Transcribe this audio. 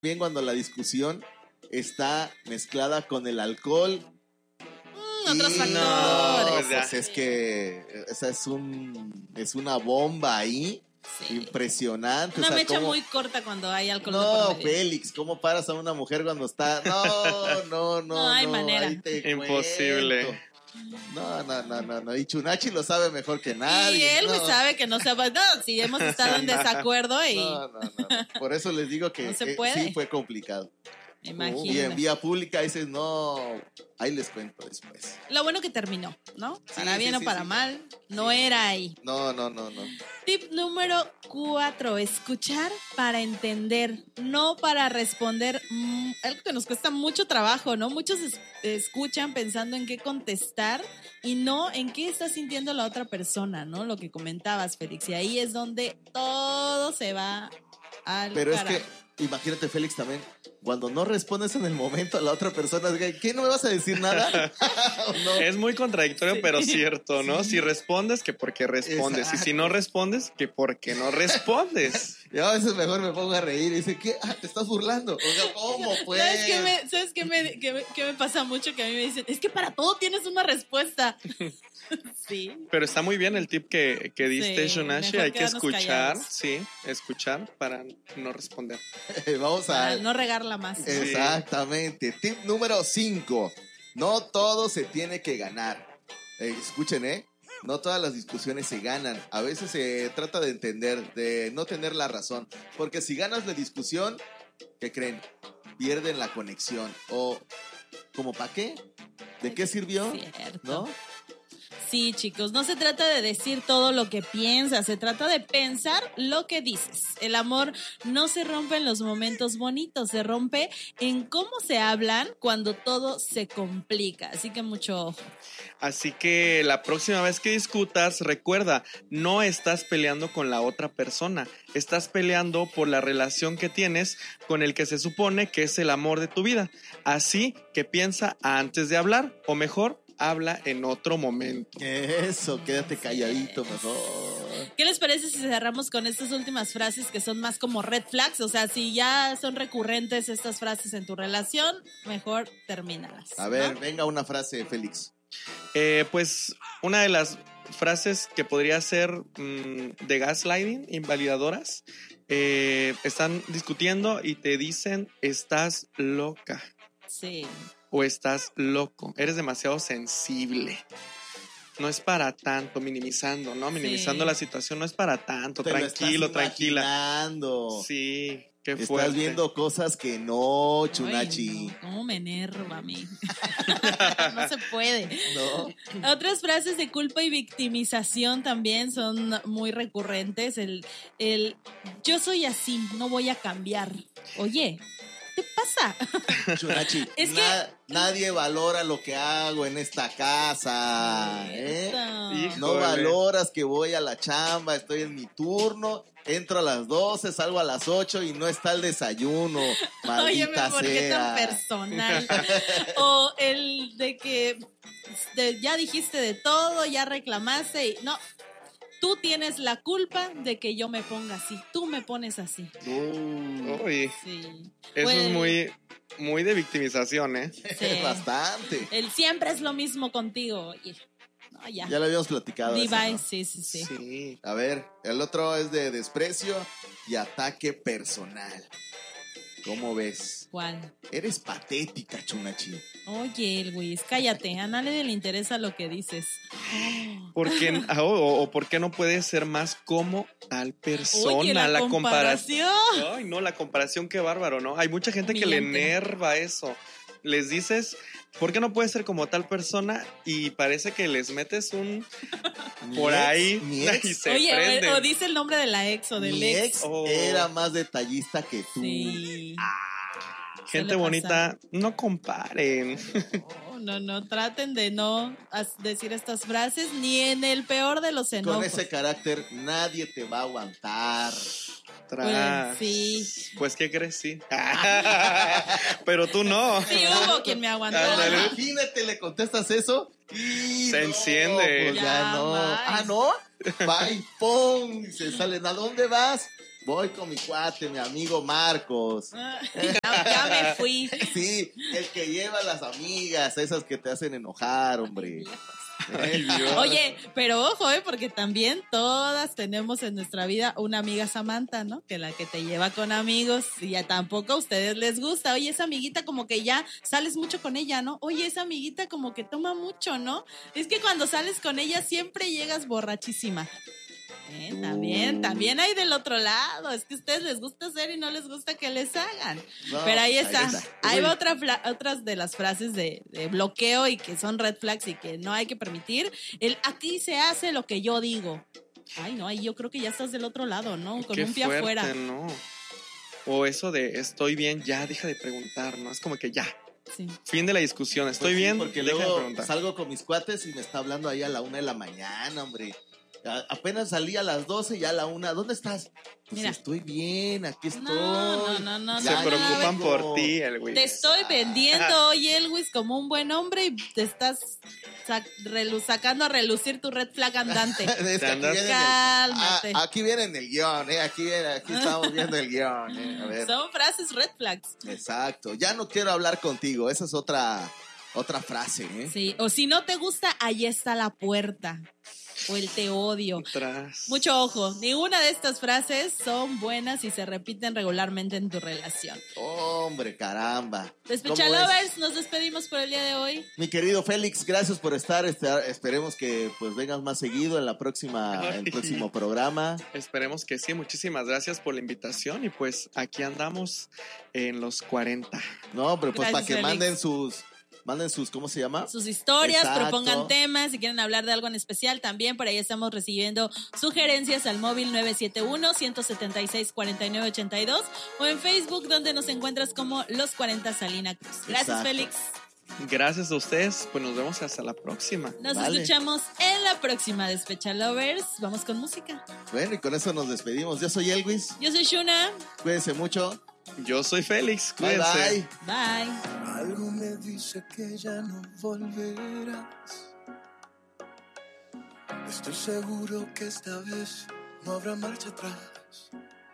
bien cuando la discusión está mezclada con el alcohol. Otros factores. No, pues es que esa es una bomba ahí. Sí. Impresionante. Una mecha muy corta cuando hay alcohol. No, Félix, ¿cómo paras a una mujer cuando está? No. No hay manera. Imposible. Cuento. No. Y Chunachi lo sabe mejor que nadie. Y él sabe que no se va. No, sí, hemos estado en desacuerdo y. No. Por eso les digo que no se puede. Sí fue complicado. Me imagino. Y en vía pública dices, no, ahí les cuento después. Lo bueno que terminó, ¿no? Sí, para bien o para mal, no era ahí. No. Tip número 4, escuchar para entender, no para responder. Algo que nos cuesta mucho trabajo, ¿no? Muchos escuchan pensando en qué contestar y no en qué está sintiendo la otra persona, ¿no? Lo que comentabas, Félix. Y ahí es donde todo se va al Pero carajo. Es que, imagínate, Félix, también, cuando no respondes en el momento a la otra persona, ¿qué, no me vas a decir nada? No. Es muy contradictorio, pero cierto, ¿no? Sí. Si respondes, que porque respondes. Exacto. Y si no respondes, que porque no respondes. Yo a veces mejor me pongo a reír y dice, ¿qué? Te estás burlando. O sea, ¿cómo pues? ¿Sabes qué me pasa mucho? Que a mí me dicen, es que para todo tienes una respuesta. Sí. Pero está muy bien el tip que diste, Chunachi. Hay que escuchar, callados. Sí, escuchar para no responder. Vamos para no regarla más. Exactamente. Tip número 5. No todo se tiene que ganar. Escuchen, no todas las discusiones se ganan. A veces se trata de entender, de no tener la razón. Porque si ganas la discusión, ¿qué creen? Pierden la conexión. O, ¿como para qué? ¿De qué sirvió? Cierto. ¿No? Sí, chicos, no se trata de decir todo lo que piensas, se trata de pensar lo que dices. El amor no se rompe en los momentos bonitos, se rompe en cómo se hablan cuando todo se complica. Así que mucho ojo. Así que la próxima vez que discutas, recuerda, no estás peleando con la otra persona, estás peleando por la relación que tienes con el que se supone que es el amor de tu vida. Así que piensa antes de hablar, o mejor, habla en otro momento. Eso, quédate calladito mejor. ¿Qué les parece si cerramos con estas últimas frases que son más como red flags? O sea, si ya son recurrentes estas frases en tu relación, mejor termínalas. A ver, venga una frase, Félix. Pues una de las frases que podría ser de gaslighting, invalidadoras, están discutiendo y te dicen, estás loca. Sí. O estás loco, eres demasiado sensible. No es para tanto, minimizando, ¿no? Minimizando la situación, no es para tanto, te tranquilo, lo estás imaginando. Sí, qué fuerte. Estás viendo cosas que no, Chunachi. Ay, no, ¿cómo me enerva a mí? No se puede. No. Otras frases de culpa y victimización también son muy recurrentes. El yo soy así, no voy a cambiar. Oye, ¿qué pasa? Chunachi, nadie valora lo que hago en esta casa, No valoras que voy a la chamba, estoy en mi turno, entro a las 12, salgo a las 8 y no está el desayuno, maldita ¿por qué sea? Tan personal? O el de que ya dijiste de todo, ya reclamaste y no... Tú tienes la culpa de que yo me ponga así. Tú me pones así. Uy. Sí. Eso es muy, muy de victimización, Sí. Bastante. El siempre es lo mismo contigo. Oye, no, ya. Ya lo habíamos platicado. Levi, ¿no? Sí. A ver, el otro es de desprecio y ataque personal. ¿Cómo ves? ¿Cuál? Eres patética, Chunachi. Oye, Luis, cállate. A nadie le interesa lo que dices. ¿Por qué no puedes ser más como tal persona? Oye, la comparación. Ay, no, la comparación, qué bárbaro, ¿no? Hay mucha gente que le enerva eso. Les dices, ¿por qué no puedes ser como tal persona? Y parece que les metes un... por ahí y se prenden. O dice el nombre de la ex o del Mi ex era más detallista que tú. Sí. Gente bonita, no comparen. No, traten de no decir estas frases ni en el peor de los enojos. Con ese carácter nadie te va a aguantar. Pues, sí. Pues, ¿qué crees? Sí. Pero tú no. Sí, hubo quien me aguantó. Imagínate, le contestas eso y se enciende. Pues ya no. ¿No? Va y ¡pum! Se salen. ¿A dónde vas? Voy con mi cuate, mi amigo Marcos. Ya me fui. Sí, el que lleva a las amigas, esas que te hacen enojar, hombre. Ay, Dios. Oye, pero ojo, porque también todas tenemos en nuestra vida una amiga Samantha, ¿no? Que la que te lleva con amigos y ya tampoco a ustedes les gusta. Oye, esa amiguita como que ya sales mucho con ella, ¿no? Oye, esa amiguita como que toma mucho, ¿no? Es que cuando sales con ella siempre llegas borrachísima. También hay del otro lado. Es que a ustedes les gusta hacer y no les gusta que les hagan. No, pero ahí está. Ahí Uy. va otras de las frases de bloqueo y que son red flags y que no hay que permitir. Aquí se hace lo que yo digo. Ay, no, ahí yo creo que ya estás del otro lado, ¿no? Con Qué un pie fuerte, afuera. ¿no? O eso de estoy bien, ya deja de preguntar, ¿no? Es como que ya. Sí. Fin de la discusión. Estoy Pues sí, bien, porque deja de luego preguntar. salgo con mis cuates y me está hablando ahí a la 1 de la mañana, hombre. Apenas salí a las 12 y ya a la 1. ¿Dónde estás? Pues Mira. estoy bien, aquí estoy. No. Se Ya preocupan llego. por ti, el güey. Te estoy vendiendo hoy, Elwis, como un buen hombre y te estás sacando a relucir tu red flag andante. Es que aquí andas- viene Cálmate. aquí viene en el guión, aquí estamos viendo el guión. A ver. Son frases red flags. Exacto. Ya no quiero hablar contigo. Esa es otra frase, ¿eh? Sí, o si no te gusta, ahí está la puerta. O el te odio. Tras. Mucho ojo, ninguna de estas frases son buenas y se repiten regularmente en tu relación. Hombre, caramba. Despecha ¿Cómo ves? Lovers, nos despedimos por el día de hoy. Mi querido Félix, gracias por estar. Esperemos que pues vengas más seguido en el próximo programa. Esperemos que sí. Muchísimas gracias por la invitación. Y pues aquí andamos en los 40. No, hombre, pues Gracias, para que Félix. manden sus, ¿cómo se llama? Sus historias, Exacto. propongan temas, si quieren hablar de algo en especial también, por ahí estamos recibiendo sugerencias al móvil 971-176-4982 o en Facebook donde nos encuentras como Los 40 Salina Cruz. Gracias, Exacto. Félix. Gracias a ustedes. Pues nos vemos hasta la próxima. Nos Vale. escuchamos en la próxima Despecha Lovers. Vamos con música. Bueno, y con eso nos despedimos. Yo soy Elwis. Yo soy Shuna. Cuídense mucho. Yo soy Félix. Bye, Cuídense. bye. Bye. Algo me dice que ya no volverás. Estoy seguro que esta vez no habrá marcha atrás.